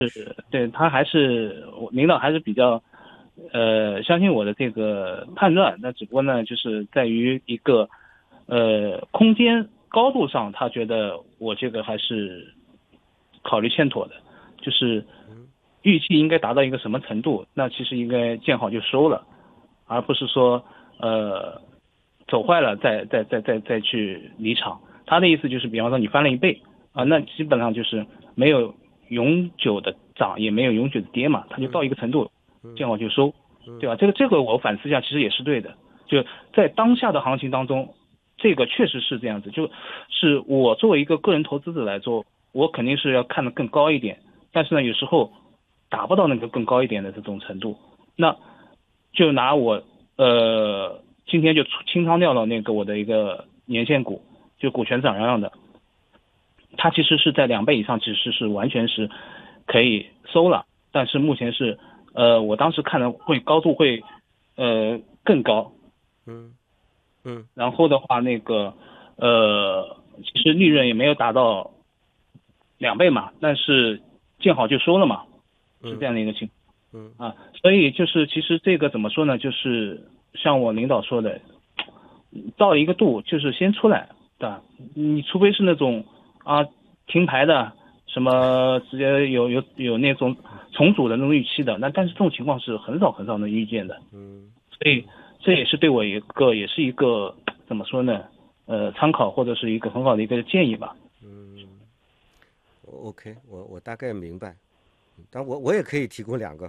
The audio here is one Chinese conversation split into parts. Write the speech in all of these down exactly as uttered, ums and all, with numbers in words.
对他还是领导还是比较呃相信我的这个判断，那只不过呢就是在于一个呃空间高度上，他觉得我这个还是考虑欠妥的，就是预期应该达到一个什么程度，那其实应该见好就收了，而不是说呃走坏了再再再再再去离场。他的意思就是，比方说你翻了一倍啊，那基本上就是没有永久的涨，也没有永久的跌嘛，它就到一个程度，见好就收，对吧？这个这个我反思一下，其实也是对的。就在当下的行情当中，这个确实是这样子。就是我作为一个个人投资者来说，我肯定是要看得更高一点，但是呢，有时候达不到那个更高一点的这种程度。那就拿我呃今天就清仓掉了那个我的一个年线股，就股权转让的，它其实是在两倍以上，其实是完全是可以收了，但是目前是呃我当时看的会高度会呃更高， 嗯嗯然后的话那个呃其实利润也没有达到两倍嘛，但是见好就收了嘛，是这嗯样的一个情嗯况啊，所以就是其实这个怎么说呢，就是像我领导说的，到了一个度就是先出来，对吧？你除非是那种啊停牌的，什么直接有有有那种重组的那种预期的，那但是这种情况是很少很少能遇见的， 嗯所以这也是对我一个也是一个怎么说呢，呃参考或者是一个很好的一个建议吧。 嗯，OK，我我大概明白，但我我也可以提供两个，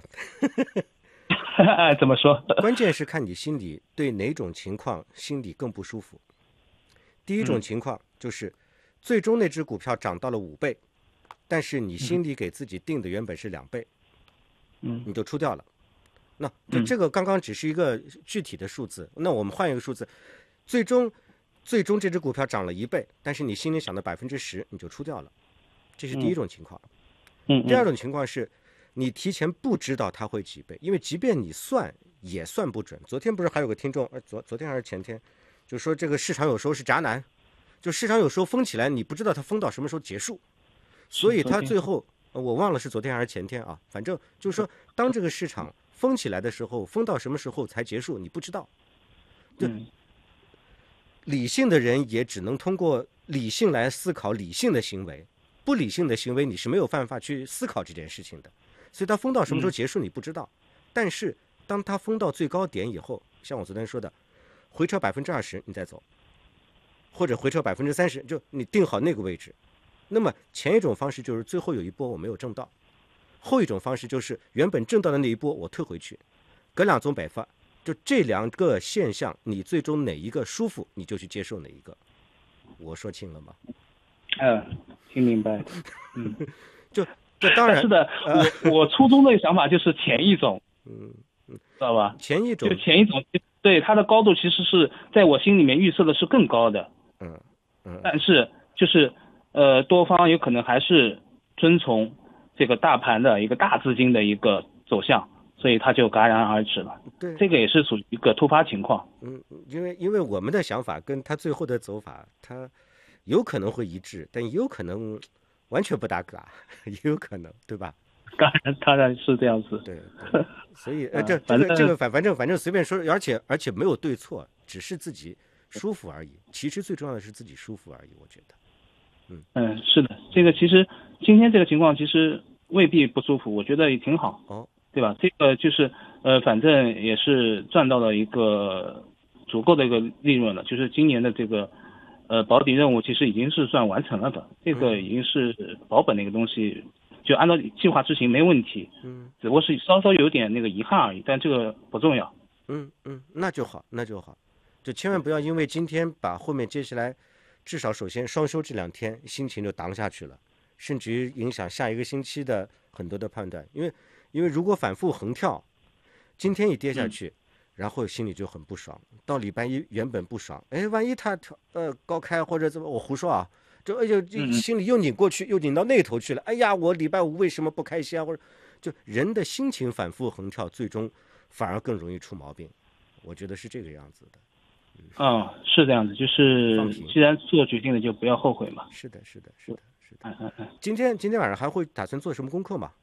怎么说？ 关键是看你心里对哪种情况心里更不舒服。第一种嗯情况就是最终那只股票涨到了五倍，但是你嗯心里给自己定的原本是两倍， 嗯你就出掉了。那就嗯这个刚刚只是一个具体的数字，那我们换一个数字，最终最终这只股票涨了一倍，但是你心里想的百分之十你就出掉了，这是第一嗯种情况。 嗯嗯第二种情况是你提前不知道它会几倍，因为即便你算也算不准。昨天不是还有个听众，呃，昨昨天还是前天，就说这个市场有时候是渣男，就市场有时候封起来，你不知道它封到什么时候结束，所以是昨天它最后呃我忘了是昨天还是前天啊，反正就是说，当这个市场封起来的时候，封到什么时候才结束，你不知道。就嗯理性的人也只能通过理性来思考理性的行为，不理性的行为你是没有办法去思考这件事情的。所以它封到什么时候嗯结束你不知道，但是当它封到最高点以后，像我昨天说的，回撤百分之二十你再走，或者回撤百分之三十，就你定好那个位置。那么前一种方式就是最后有一波我没有挣到，后一种方式就是原本挣到的那一波我退回去，隔两种办法。就这两个现象，你最终哪一个舒服，你就去接受哪一个。我说清了吗？ 嗯，听明白。嗯， 就这当然， 但是呢，我我初衷的想法就是前一种， 嗯嗯， 知道吧？就前一种， 前一种，对它的高度其实是在我心里面预测的是更高的， 嗯嗯但是就是呃多方有可能还是遵从这个大盘的一个大资金的一个走向，所以它就戛然而止了。 对， 这个也是属于一个突发情况。 嗯，因为因为我们的想法跟他最后的走法，他有可能会一致，但也有可能完全不搭嘎，也有可能，对吧？ 当然当然是这样子。 对对，所以呃，这这反正个这个反反正反正随便说，而且而且没有对错，只是自己舒服而已。其实最重要的是自己舒服而已，我觉得。嗯嗯，是的，这个其实今天这个情况其实未必不舒服，我觉得也挺好， 哦， 对吧？这个就是呃，反正也是赚到了一个足够的一个利润了，就是今年的这个呃保底任务其实已经是算完成了的，这个已经是保本的一个东西，就按照计划执行没问题， 嗯只不过是稍稍有点那个遗憾而已，但这个不重要。 嗯嗯，那就好，那就好，就千万不要因为今天把后面接下来，至少首先双休这两天心情就挡下去了，甚至于影响下一个星期的很多的判断，因为因为如果反复横跳，今天一跌下去，然后心里就很不爽，到礼拜一原本不爽，哎，万一它跳呃高开或者怎么，我胡说啊，就哎呦嗯心里又拧过去，又拧到那头去了，哎呀，我礼拜五为什么不开心啊？或者就人的心情反复横跳，最终反而更容易出毛病，我觉得是这个样子的。 嗯，是这样子，就是放平既然做决定了，就不要后悔嘛。 是的，是的，是的，是的。 嗯嗯嗯。 今天今天晚上还会打算做什么功课吗？